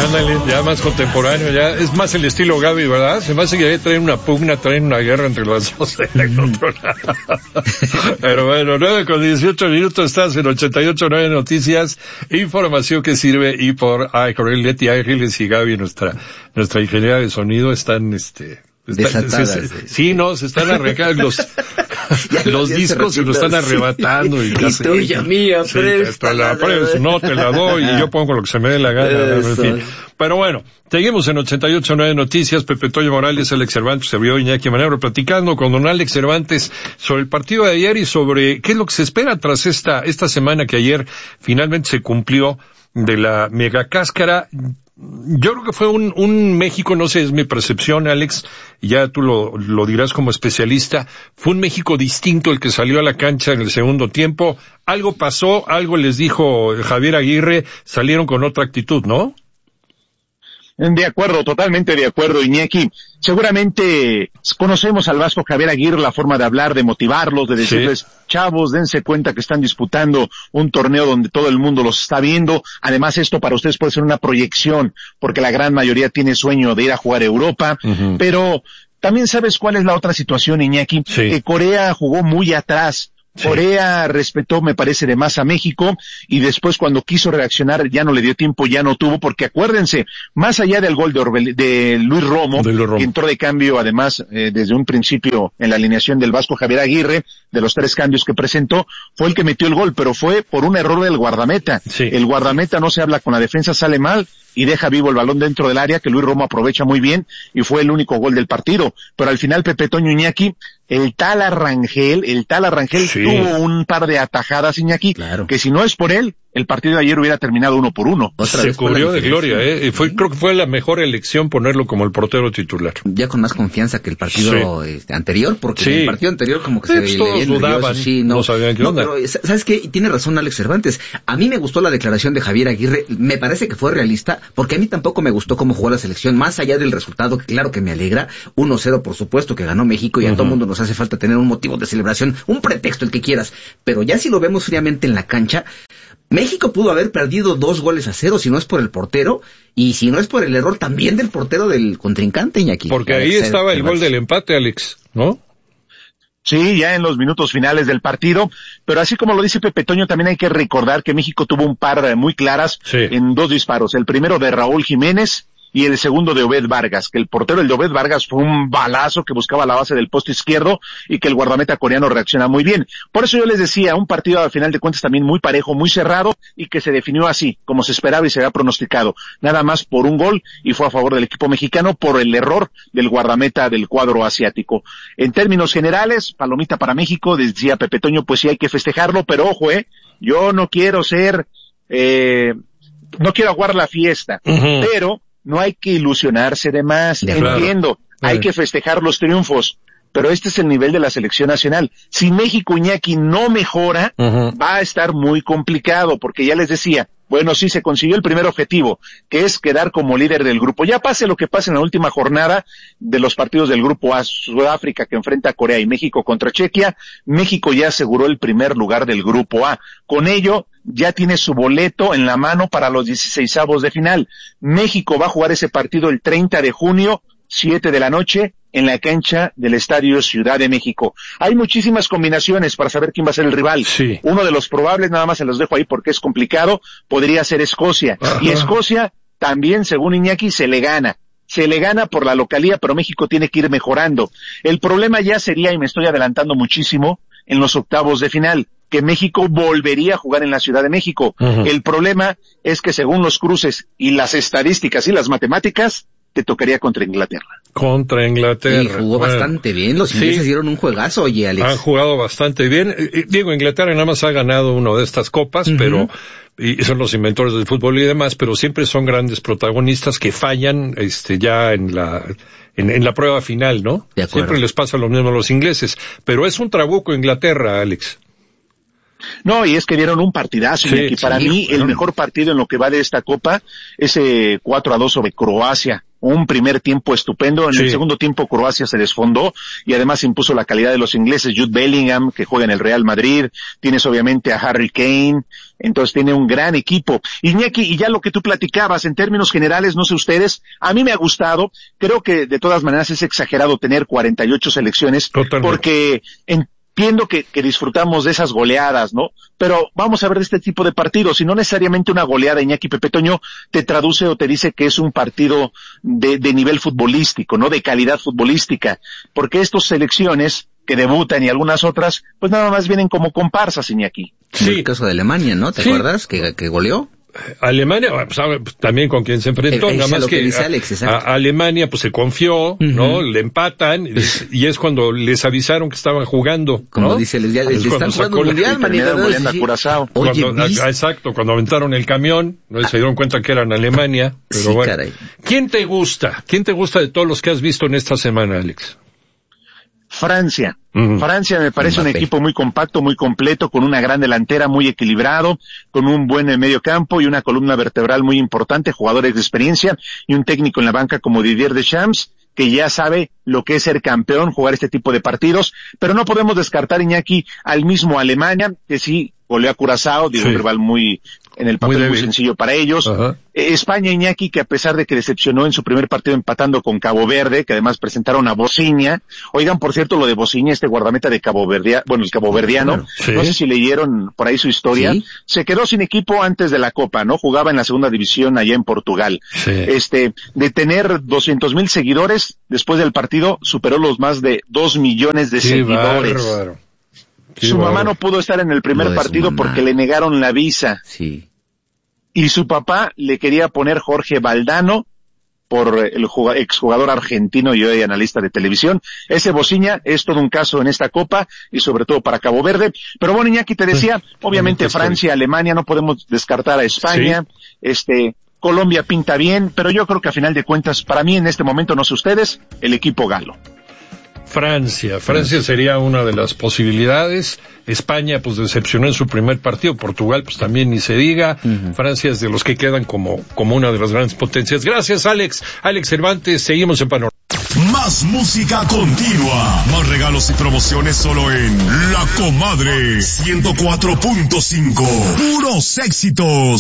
Ándale, ya más contemporáneo, ya es más el estilo Gaby, ¿verdad? Se me hace que traen una pugna, traen una guerra entre los dos. Pero bueno, 9:18 estás en 88.9 Noticias, información que sirve, y por Leti Ángeles y Gaby, nuestra ingeniera de sonido, están desatadas. Sí, no, se están arrancando los discos, se lo están arrebatando. Y tuya, mía, sí, te la presto, no te la doy, y yo pongo lo que se me dé la gana. En fin. Pero bueno, seguimos en 88.9 Noticias. Pepe Toño Morales, Alex Cervantes, servidor Iñaki Manero, platicando con don Alex Cervantes sobre el partido de ayer y sobre qué es lo que se espera tras esta semana que ayer finalmente se cumplió de la mega cáscara. Yo creo que fue un México, no sé, es mi percepción, Alex, ya tú lo dirás como especialista, fue un México distinto el que salió a la cancha en el segundo tiempo. Algo pasó, algo les dijo Javier Aguirre, salieron con otra actitud, ¿no? De acuerdo, totalmente de acuerdo, Iñaki. Seguramente conocemos al Vasco Javier Aguirre, la forma de hablar, de motivarlos, de decirles, sí, chavos, dense cuenta que están disputando un torneo donde todo el mundo los está viendo. Además, esto para ustedes puede ser una proyección, porque la gran mayoría tiene sueño de ir a jugar a Europa, pero también sabes cuál es la otra situación, Iñaki, sí, que Corea jugó muy atrás. Sí. Corea respetó, me parece, de más a México, y después cuando quiso reaccionar ya no le dio tiempo, ya no tuvo, porque acuérdense, más allá del gol de Luis Romo, que entró de cambio además desde un principio en la alineación del Vasco Javier Aguirre, de los 3 cambios que presentó, fue el que metió el gol, pero fue por un error del guardameta. Sí. El guardameta no se habla con la defensa, sale mal y deja vivo el balón dentro del área, que Luis Romo aprovecha muy bien, y fue el único gol del partido. Pero al final, Pepe Toño, Iñaki, el tal Arrangel sí, tuvo un par de atajadas, Iñaki, claro, que si no es por él, el partido de ayer hubiera terminado 1-1. Se cubrió de gloria, creo que fue la mejor elección ponerlo como el portero titular. Ya con más confianza que el partido anterior, porque en el partido anterior como que se todos dudaban, no sabían qué onda. Pero, ¿sabes qué? Tiene razón Alex Cervantes. A mí me gustó la declaración de Javier Aguirre, me parece que fue realista, porque a mí tampoco me gustó cómo jugó la selección, más allá del resultado, que claro que me alegra, 1-0 por supuesto que ganó México, y a todo mundo nos hace falta tener un motivo de celebración, un pretexto, el que quieras, pero ya si lo vemos fríamente en la cancha, México pudo haber perdido 2-0 si no es por el portero, y si no es por el error también del portero del contrincante, Iñaki. Porque ahí estaba el gol del empate, Alex, ¿no? Sí, ya en los minutos finales del partido, pero así como lo dice Pepe Toño, también hay que recordar que México tuvo un par muy claras en 2 disparos. El primero de Raúl Jiménez y el segundo de Obed Vargas, que el portero, el de Obed Vargas, fue un balazo que buscaba la base del poste izquierdo y que el guardameta coreano reacciona muy bien. Por eso yo les decía, un partido al final de cuentas también muy parejo, muy cerrado, y que se definió así, como se esperaba y se había pronosticado. Nada más por un gol, y fue a favor del equipo mexicano por el error del guardameta del cuadro asiático. En términos generales, palomita para México, decía Pepe Toño, pues sí hay que festejarlo, pero ojo, yo no quiero ser, no quiero aguar la fiesta, pero no hay que ilusionarse de más, entiendo, hay que festejar los triunfos, pero este es el nivel de la selección nacional. Si México, Iñaki, no mejora, va a estar muy complicado, porque ya les decía, bueno, sí, se consiguió el primer objetivo, que es quedar como líder del grupo. Ya pase lo que pase en la última jornada de los partidos del grupo A, Sudáfrica que enfrenta a Corea y México contra Chequia, México ya aseguró el primer lugar del grupo A. Con ello, ya tiene su boleto en la mano para los 16avos de final. México va a jugar ese partido el 30 de junio, 7 de la noche, en la cancha del Estadio Ciudad de México. Hay muchísimas combinaciones para saber quién va a ser el rival. Sí. Uno de los probables, nada más se los dejo ahí porque es complicado, podría ser Escocia. Y Escocia también, según Iñaki, se le gana por la localía, pero México tiene que ir mejorando. El problema ya sería, y me estoy adelantando muchísimo, en los octavos de final, que México volvería a jugar en la Ciudad de México. El problema es que según los cruces y las estadísticas y las matemáticas, te tocaría contra Inglaterra. Contra Inglaterra. Y jugó bastante bien, los ingleses dieron un juegazo, oye, Alex. Han jugado bastante bien. Digo, Inglaterra nada más ha ganado una de estas copas, pero, y son los inventores del fútbol y demás, pero siempre son grandes protagonistas que fallan, ya en la prueba final, ¿no? Siempre les pasa lo mismo a los ingleses. Pero es un trabuco Inglaterra, Alex. No, y es que dieron un partidazo, y para mí el mejor partido en lo que va de esta copa, ese 4-2 sobre Croacia, un primer tiempo estupendo. En el segundo tiempo Croacia se desfondó y además impuso la calidad de los ingleses. Jude Bellingham, que juega en el Real Madrid, tienes obviamente a Harry Kane, entonces tiene un gran equipo. Iñaki, y ya lo que tú platicabas, en términos generales, no sé ustedes, a mí me ha gustado, creo que de todas maneras es exagerado tener 48 selecciones, porque entiendo que disfrutamos de esas goleadas, ¿no? Pero vamos a ver de este tipo de partidos, y no necesariamente una goleada, Iñaki Pepe Toño, te traduce o te dice que es un partido de nivel futbolístico, ¿no? De calidad futbolística, porque estas selecciones que debutan y algunas otras, pues nada más vienen como comparsas, Iñaki. Sí. El caso de Alemania, ¿no? ¿Te acuerdas? Que goleó. Alemania, pues, también con quien se enfrentó, nada más que dice Alex, a Alemania pues se confió, ¿no? Le empatan y es cuando les avisaron que estaban jugando, como ¿no? dice el están jugando el mundial, Exacto, cuando aventaron el camión, ¿no? Se dieron cuenta que eran Alemania, pero sí, bueno. Caray. ¿Quién te gusta de todos los que has visto en esta semana, Alex? Francia. Francia me parece un equipo muy compacto, muy completo, con una gran delantera, muy equilibrado, con un buen medio campo y una columna vertebral muy importante, jugadores de experiencia y un técnico en la banca como Didier Deschamps, que ya sabe lo que es ser campeón, jugar este tipo de partidos, pero no podemos descartar, Iñaki, al mismo Alemania, que sí goleó a Curazao, dio un rival en el papel muy sencillo para ellos. España, Iñaki, que a pesar de que decepcionó en su primer partido empatando con Cabo Verde, que además presentaron a Bociña. Oigan, por cierto, lo de Bociña, este guardameta de Cabo Verde, el caboverdiano, no sé si leyeron por ahí su historia, se quedó sin equipo antes de la Copa, ¿no? Jugaba en la segunda división allá en Portugal. De tener 200,000 seguidores, después del partido superó los más de 2 millones de seguidores. Bárbaro. Su mamá no pudo estar en el primer partido porque le negaron la visa. Sí. Y su papá le quería poner Jorge Valdano por el exjugador argentino y hoy analista de televisión. Ese Bociña es todo un caso en esta Copa y sobre todo para Cabo Verde. Pero bueno, Iñaki, te decía, obviamente Francia, Alemania, no podemos descartar a España. Colombia pinta bien, pero yo creo que a final de cuentas, para mí en este momento, no sé ustedes, el equipo galo. Francia sería una de las posibilidades. España pues decepcionó en su primer partido, Portugal pues también ni se diga. Francia es de los que quedan como una de las grandes potencias. Gracias, Alex Cervantes, seguimos en Panorama. Más música continua, más regalos y promociones solo en La Comadre 104.5, puros éxitos.